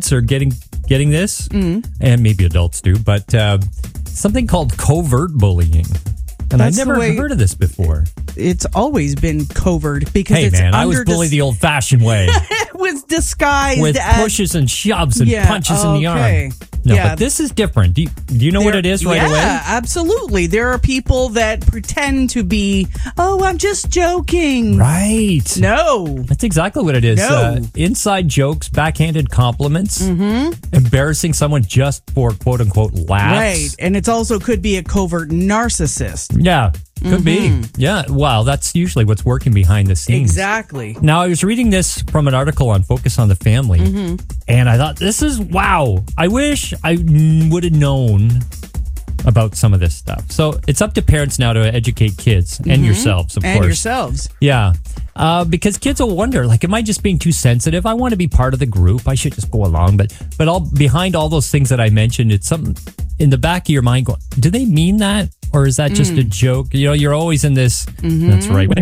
are getting this, and maybe adults do, but something called covert bullying. And That's I never heard of this before. It's always been covert because Hey, it's man, I was bullied the old-fashioned way. It was disguised with as pushes and shoves and punches in the arm. No, but this is different. Do you know what it is right away? Yeah, absolutely. There are people that pretend to be, I'm just joking. Right. No. That's exactly what it is. No. Inside jokes, backhanded compliments, embarrassing someone just for quote-unquote laughs. Right. And it also could be a covert narcissist. Yeah, could be. Yeah, wow, that's usually what's working behind the scenes. Exactly. Now, I was reading this from an article on Focus on the Family, and I thought, this is, wow. I wish I would have known about some of this stuff. So it's up to parents now to educate kids and yourselves, of course. And yourselves. Yeah. Because kids will wonder, like, am I just being too sensitive? I want to be part of the group. I should just go along. But behind all those things that I mentioned, it's something in the back of your mind going, do they mean that? Or is that just a joke? You know, you're always in this, that's right.